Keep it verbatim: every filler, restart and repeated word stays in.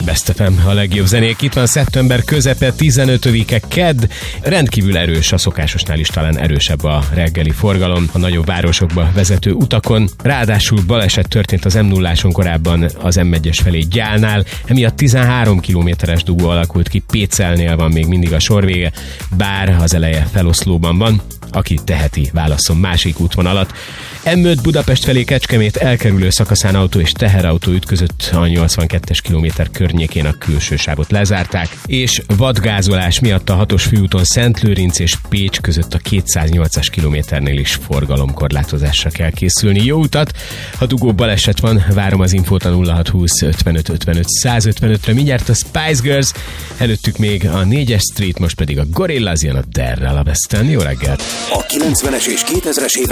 Best ef em, a legjobb zenék. Itt van szeptember közepe, tizenötödike kedd. Rendkívül erős, a szokásosnál is talán erősebb a reggeli forgalom a nagyobb városokba vezető utakon. Ráadásul baleset történt az em nulláson korábban az em egyes felé Gyálnál, emiatt tizenhárom kilométeres dugó alakult ki, Pécelnél van még mindig a sorvége, bár az eleje feloszlóban van. Aki teheti, válasszon másik útvonalat. em öt Budapest felé Kecskemét elkerülő szakaszán autó és teherautó ütközött, a nyolcvankettes kilométer környékén a külső sávot lezárták, és vadgázolás miatt a hatos főúton Szentlőrinc és Pécs között a kétszáznyolcas kilométernél is forgalomkorlátozásra kell készülni. Jó utat! Ha dugó baleset van, várom az infót a nulla hat húsz ötvenöt ötvenöt száz ötvenötre. Mindjárt a Spice Girls, előttük még a négyes Street, most pedig a Gorillaz jön a Derrel a Besten. Jó reggelt! A kilencvenes és kétezres évek